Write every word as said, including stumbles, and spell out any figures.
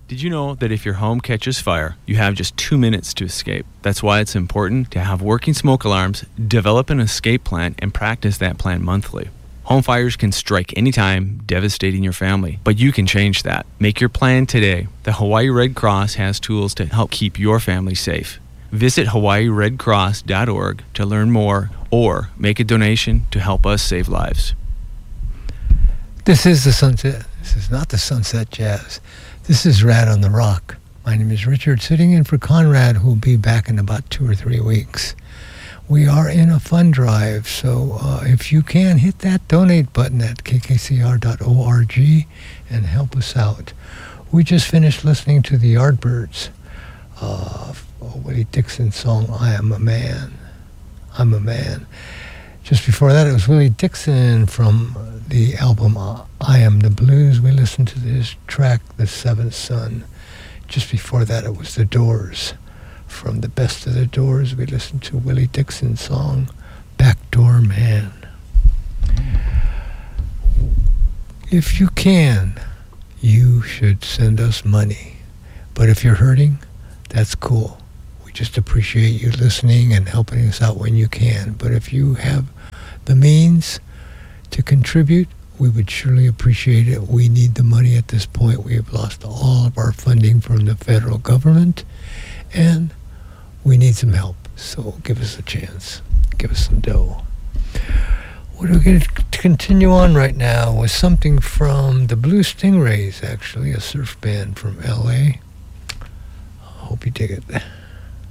Did you know that if your home catches fire, you have just two minutes to escape? That's why it's important to have working smoke alarms, develop an escape plan, and practice that plan monthly. Home fires can strike anytime, devastating your family, but you can change that. Make your plan today. The Hawaii Red Cross has tools to help keep your family safe. Visit hawaii red cross dot org to learn more or make a donation to help us save lives. This is the Sunset. This is not the Sunset Jazz. This is Rad on the Rock. My name is Richard, sitting in for Conrad, who will be back in about two or three weeks. We are in a fund drive, so uh, if you can, hit that donate button at k k c r dot org and help us out. We just finished listening to the Yardbirds, uh, Willie Dixon's song, I Am a Man. I'm a Man. Just before that, it was Willie Dixon from the album uh, I Am the Blues. We listened to his track, The Seventh Son. Just before that, it was The Doors. From The Best of the Doors, we listened to Willie Dixon's song, Backdoor Man. If you can, you should send us money. But if you're hurting, that's cool. We just appreciate you listening and helping us out when you can. But if you have the means to contribute, we would surely appreciate it. We need the money at this point. We have lost all of our funding from the federal government, and we need some help. So give us a chance. Give us some dough. What are we going to continue on right now with something from the Blue Stingrays, actually, a surf band from L A. I hope you dig it.